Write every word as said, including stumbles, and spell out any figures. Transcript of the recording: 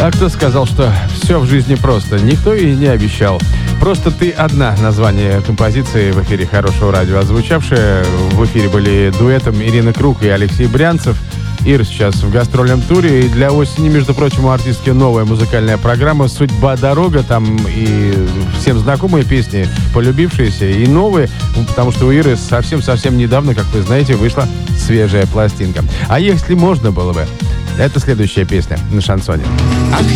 А кто сказал, что все в жизни просто? Никто и не обещал. «Просто ты одна» — название композиции в эфире Хорошего радио отзвучавшее. В эфире были дуэтом Ирина Круг и Алексей Брянцев. Ира сейчас в гастрольном туре. И для осени, между прочим, у артистки новая музыкальная программа «Судьба дорога». Там и всем знакомые песни, полюбившиеся, и новые, потому что у Иры совсем-совсем недавно, как вы знаете, вышла свежая пластинка. А если можно было бы, это следующая песня на шансоне. Ах,